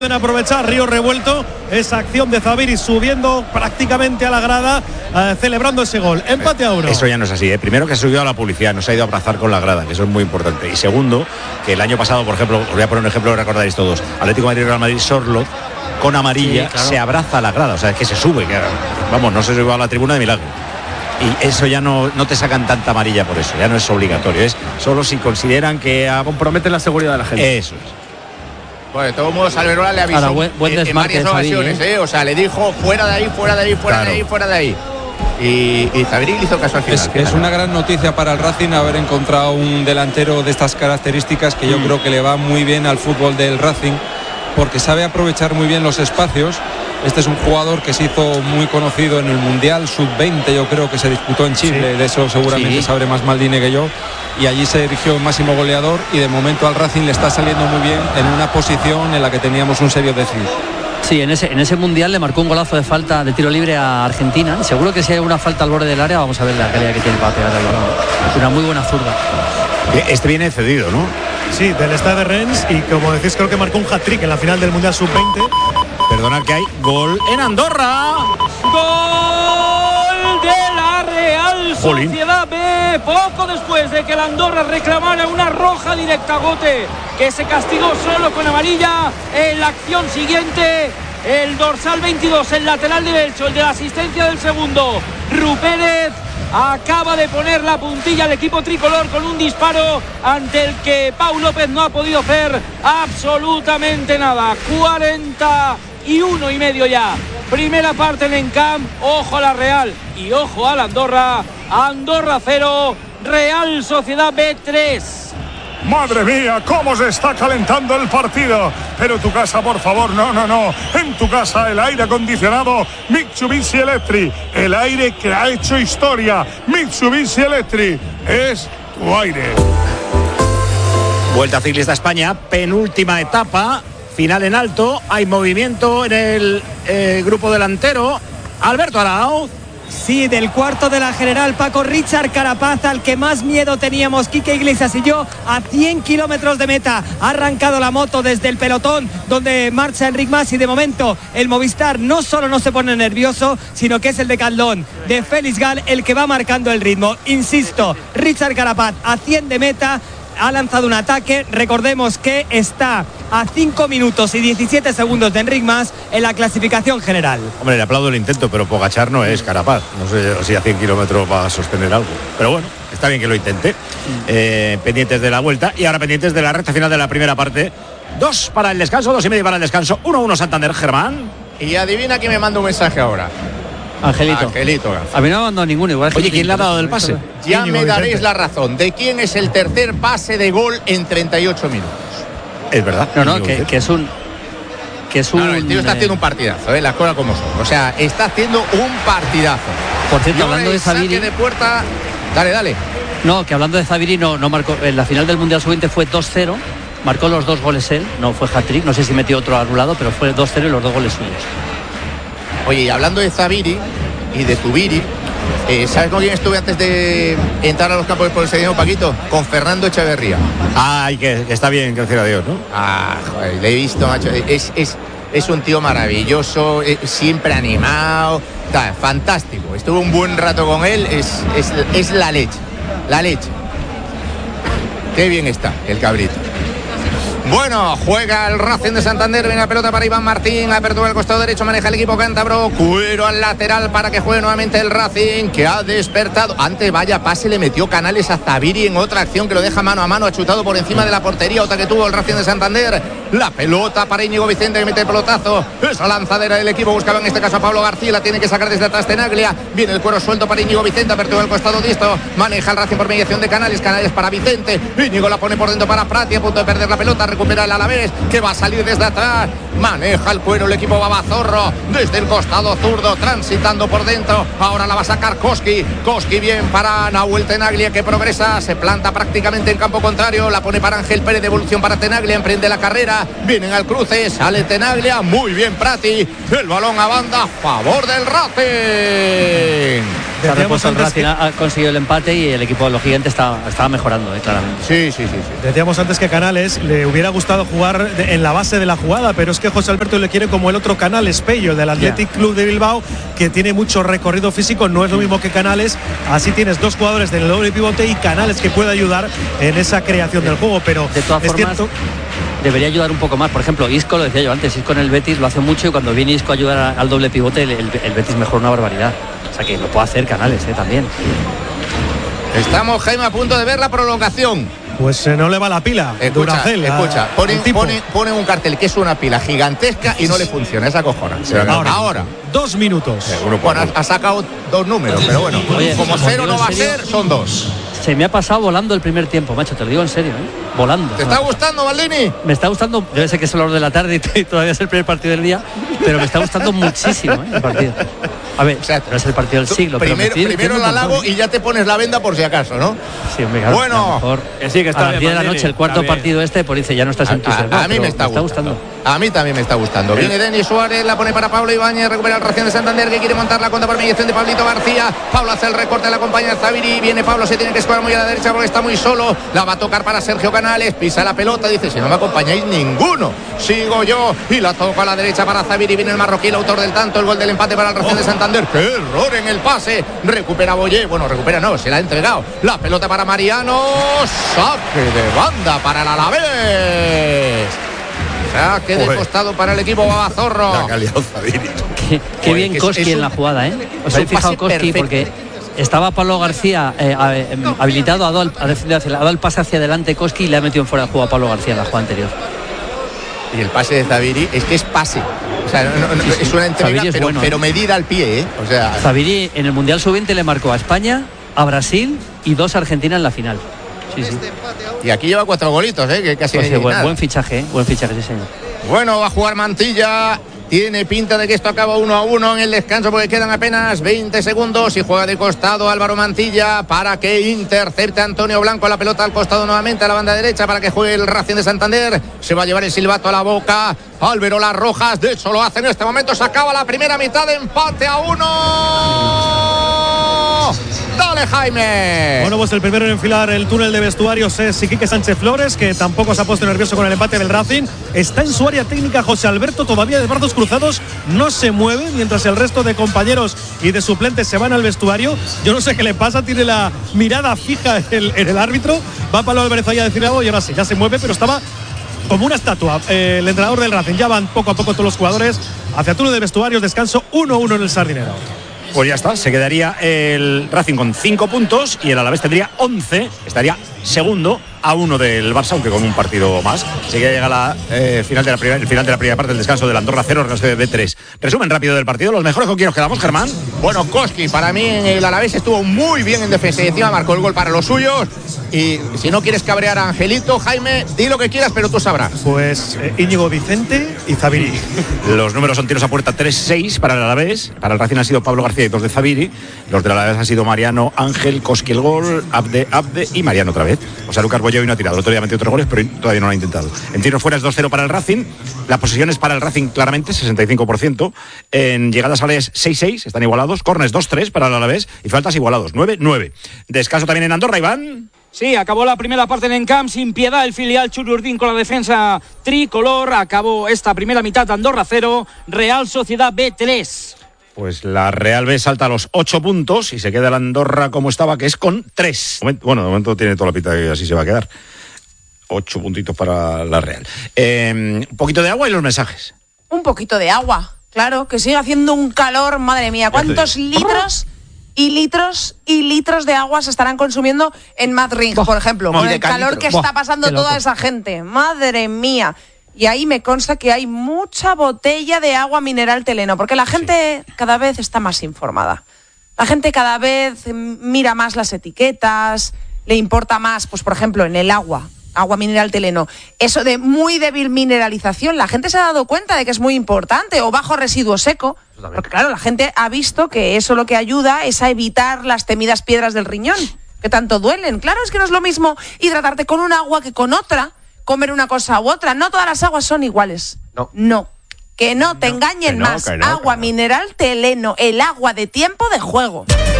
Pueden aprovechar Río Revuelto esa acción de Zubiri subiendo prácticamente a la grada, celebrando ese gol. Empate a 1. Eso ya no es así, ¿eh? Primero, que se ha subido a la publicidad, no se ha ido a abrazar con la grada, que eso es muy importante. Y segundo, que el año pasado, por ejemplo, os voy a poner un ejemplo que recordaréis todos, Atlético de Madrid, Real Madrid, Sorloth, con amarilla, sí, claro, se abraza a la grada, o sea, es que se sube, que, vamos, no se sube a la tribuna de milagro. Y eso ya no te sacan tanta amarilla por eso, ya no es obligatorio, es solo si consideran que compromete la seguridad de la gente. Eso es. Bueno, de todos modos, Alberola le avisó en varias ocasiones, o sea, le dijo fuera de ahí, fuera de ahí, fuera de ahí, fuera de ahí. Y Zubiri le hizo caso al final. Es una gran noticia para el Racing haber encontrado un delantero de estas características que yo creo que le va muy bien al fútbol del Racing, porque sabe aprovechar muy bien los espacios. Este es un jugador que se hizo muy conocido en el Mundial Sub-20, yo creo que se disputó en Chile, sí, de eso seguramente sabré más Maldini que yo, y allí se erigió el máximo goleador, y de momento al Racing le está saliendo muy bien en una posición en la que teníamos un serio déficit. Sí, en ese Mundial le marcó un golazo de falta de tiro libre a Argentina. Seguro que si hay una falta al borde del área, vamos a ver la calidad que tiene para pegar el balón. Es una muy buena zurda. Este viene cedido, ¿no? Sí, del Stade de Rennes, y como decís, creo que marcó un hat-trick en la final del Mundial Sub-20. Perdonad que hay gol en Andorra. Gol de la Real Sociedad B. Poco después de que la Andorra reclamara una roja directa a Gote, que se castigó solo con amarilla. En la acción siguiente, el dorsal 22, el lateral derecho, el de la asistencia del segundo, Rupérez, acaba de poner la puntilla al equipo tricolor con un disparo ante el que Pau López no ha podido hacer absolutamente nada. 41,5 ya. Primera parte en Encamp. Ojo a la Real y ojo a la Andorra. Andorra 0, Real Sociedad B 3. Madre mía, cómo se está calentando el partido. Pero tu casa, por favor, no. En tu casa el aire acondicionado Mitsubishi Electric. El aire que ha hecho historia. Mitsubishi Electric es tu aire. Vuelta Ciclista España, penúltima etapa, final en alto. Hay movimiento en el grupo delantero. Alberto Arauz. Sí, del cuarto de la general, Paco, Richard Carapaz, al que más miedo teníamos Quique Iglesias y yo, a 100 kilómetros de meta. Ha arrancado la moto desde el pelotón donde marcha Enric Mas, y de momento el Movistar no solo no se pone nervioso, sino que es el decathlon de Félix Gal el que va marcando el ritmo. Insisto, Richard Carapaz a 100 de meta, ha lanzado un ataque. Recordemos que está a 5 minutos y 17 segundos de Enric Mas en la clasificación general. Hombre, le aplaudo el intento, pero Pogačar no es Carapaz. No sé si a 100 kilómetros va a sostener algo. Pero bueno, está bien que lo intente. Pendientes de la vuelta y ahora pendientes de la recta final de la primera parte. 2 para el descanso, 2,5 para el descanso. 1-1 Santander, Germán. Y adivina quién me manda un mensaje ahora. Angelito. A mí no me ha mandado ninguno. Igual. Oye, ¿quién le ha dado el pase? Ya me daréis la razón de quién es el tercer pase de gol en 38 minutos. Es verdad. No, que es un... No, el tío está haciendo un partidazo, las cosas como son. O sea, está haciendo un partidazo. Por cierto, hablando de Zubiri... de puerta... Dale. No, que hablando de Zubiri, no marcó... En la final del Mundial Sub-20 fue 2-0. Marcó los 2 goles él. No fue hat-trick, no sé si metió otro anulado, pero fue 2-0 y los 2 goles suyos. Oye, y hablando de Zubiri y de Zubiri, ¿sabes con quién estuve antes de entrar a los campos por el segundo, Paquito? Con Fernando Echeverría. Ay, que está bien, gracias a Dios, ¿no? Joder, le he visto, macho. Es un tío maravilloso, siempre animado, fantástico. Estuve un buen rato con él, es la leche. Qué bien está el cabrito. Bueno, juega el Racing de Santander, viene la pelota para Iván Martín, apertura del costado derecho, maneja el equipo cántabro, Cuero al lateral para que juegue nuevamente el Racing, que ha despertado. Antes, vaya pase, le metió Canales a Zubiri en otra acción que lo deja mano a mano, ha chutado por encima de la portería, otra que tuvo el Racing de Santander. La pelota para Íñigo Vicente, que mete el pelotazo, esa lanzadera del equipo, buscaba en este caso a Pablo García, la tiene que sacar desde atrás Tenaglia, viene el cuero suelto para Íñigo Vicente, apertura del costado diestro, maneja el Racing por mediación de Canales para Vicente, Íñigo la pone por dentro para Prati, a punto de perder la pelota, recupera el Alavés, que va a salir desde atrás, maneja el cuero el equipo Babazorro, desde el costado zurdo, transitando por dentro, ahora la va a sacar Koski bien para Nahuel Tenaglia, que progresa, se planta prácticamente en campo contrario, la pone para Ángel Pérez, devolución para Tenaglia, emprende la carrera, vienen al cruce, sale Tenaglia, muy bien Prati, el balón a banda a favor del Racing. Se ha repuesto el Racing, ha conseguido el empate y el equipo de los Gigantes estaba mejorando, claramente. Sí. Decíamos antes que Canales le hubiera gustado jugar en la base de la jugada, pero es que José Alberto le quiere como el otro Canales, Pello, del Athletic Club de Bilbao, que tiene mucho recorrido físico, no es lo mismo que Canales. Así tienes dos jugadores del doble pivote y Canales que puede ayudar en esa creación del juego, pero de todas formas debería ayudar un poco más. Por ejemplo, Isco, lo decía yo antes, Isco en el Betis lo hace mucho y cuando viene Isco a ayudar al doble pivote el Betis mejora una barbaridad. O sea que lo puede hacer Canales también. Estamos, Jaime, a punto de ver la prolongación. Pues no le va la pila. Escucha, ponen un cartel que es una pila gigantesca y no le funciona, esa cojona. Ahora 2 minutos. Bueno, ha sacado 2 números, pero bueno, oye, como 0 no va a ser, son 2. Se me ha pasado volando el primer tiempo, macho, te lo digo en serio, volando. ¿Te está gustando, Baldini? Me está gustando, debe ser que es la hora de la tarde y todavía es el primer partido del día, pero me está gustando muchísimo el partido. A ver, no es el partido del siglo. Primero el halago y ya te pones la venda por si acaso, ¿no? Sí, hombre, claro, bueno, sí, que está a las 10 de la noche, el cuarto partido por dice, ya no estás entusiasmado. A mí me está gustando. A mí también me está gustando. Viene Denis Suárez, la pone para Pablo Ibáñez, recupera el Racing de Santander, que quiere montar la contra por mediación de Pablito García. Pablo hace el recorte, la acompaña Zaviri. Viene Pablo, se tiene que escuadrar muy a la derecha porque está muy solo. La va a tocar para Sergio Canales, pisa la pelota, dice, si no me acompañáis ninguno, sigo yo. Y la toca a la derecha para Zaviri. Viene el marroquí, el autor del tanto, el gol del empate para el Racing de Santander. ¡Qué error en el pase! Recupera Boyé, se la ha entregado. La pelota para Mariano, saque de banda para el Alavés. Saque de costado para el equipo Babazorro. La calidad Zaviri. Qué bien Koski en la jugada, ¿Os habéis fijado Koski? Porque estaba Pablo García habilitado, ha dado el pase hacia adelante Koski y le ha metido en fuera de juego a Pablo García en la jugada anterior. Y el pase de Zaviri es que es pase. O sea, es una entrega, pero medida al pie, O sea, Zaviri en el Mundial Sub-20 le marcó a España, a Brasil y 2 a Argentina en la final. Sí. Y aquí lleva 4 golitos, que casi buen fichaje, sí, señor. Bueno, va a jugar Mantilla. Tiene pinta de que esto acaba 1-1 en el descanso porque quedan apenas 20 segundos y juega de costado Álvaro Mantilla para que intercepte Antonio Blanco la pelota al costado nuevamente a la banda derecha para que juegue el Racing de Santander. Se va a llevar el silbato a la boca Álvaro Las Rojas, de hecho lo hace en este momento. Se acaba la primera mitad de empate a 1. Dale, Jaime. Bueno, pues el primero en enfilar el túnel de vestuarios es Iquique Sánchez Flores, que tampoco se ha puesto nervioso con el empate del Racing. Está en su área técnica José Alberto, todavía de brazos cruzados, no se mueve, mientras el resto de compañeros y de suplentes se van al vestuario. Yo no sé qué le pasa, tiene la mirada fija en el árbitro. Va Pablo Álvarez ahí a decir algo y ahora sí, ya se mueve, pero estaba como una estatua. El entrenador del Racing, ya van poco a poco todos los jugadores hacia el túnel de vestuarios, descanso 1-1 en el Sardinero. Pues ya está, se quedaría el Racing con 5 puntos y el Alavés tendría 11, estaría segundo a 1 del Barça, aunque con un partido más. Así que llega el final de la primera parte del descanso del Andorra 0, Real de 3. Resumen rápido del partido, los mejores con quién nos quedamos, Germán. Bueno, Koski, para mí el Alavés estuvo muy bien en defensa y encima marcó el gol para los suyos. Y si no quieres cabrear a Angelito, Jaime, di lo que quieras, pero tú sabrás. Pues Íñigo Vicente y Zaviri. Los números son tiros a puerta 3-6 para el Alavés. Para el Racing han sido Pablo García y 2 de Zaviri. Los del Alavés han sido Mariano, Ángel, Koski el gol, Abde y Mariano otra vez. O sea, Lucas Boyé hoy no ha tirado. El otro día metió otros goles, pero todavía no lo ha intentado. En tiros fuera es 2-0 para el Racing. La posesión es para el Racing claramente, 65%. En llegadas a Alavés 6-6, están igualados. Corners 2-3 para el Alavés y faltas igualados, 9-9. Descanso también en Andorra, Iván. Sí, acabó la primera parte en Encamp, sin piedad el filial Chururdín con la defensa tricolor. Acabó esta primera mitad de Andorra 0, Real Sociedad B 3. Pues la Real B salta a los 8 puntos y se queda el Andorra como estaba, que es con 3. Bueno, de momento tiene toda la pinta de que así se va a quedar. 8 puntitos para la Real. Un poquito de agua y los mensajes. Un poquito de agua, claro, que sigue haciendo un calor, madre mía. ¿Cuántos litros y litros de agua se estarán consumiendo en Madrid, por ejemplo? Con el calor que está pasando toda esa gente. Madre mía. Y ahí me consta que hay mucha botella de agua mineral Teleno, porque la gente cada vez está más informada. La gente cada vez mira más las etiquetas, le importa más, pues por ejemplo, en el agua mineral Teleno. Eso de muy débil mineralización, la gente se ha dado cuenta de que es muy importante, o bajo residuo seco. Porque claro, la gente ha visto que eso lo que ayuda es a evitar las temidas piedras del riñón, que tanto duelen. Claro, es que no es lo mismo hidratarte con un agua que con otra, comer una cosa u otra. No todas las aguas son iguales. No. Que no te engañen más. Agua mineral Teleno, el agua de tiempo de juego.